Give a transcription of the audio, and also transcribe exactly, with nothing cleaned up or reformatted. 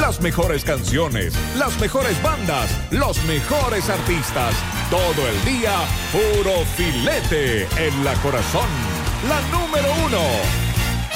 Las mejores canciones, las mejores bandas, los mejores artistas. Todo el día, puro filete en la corazón. La número uno.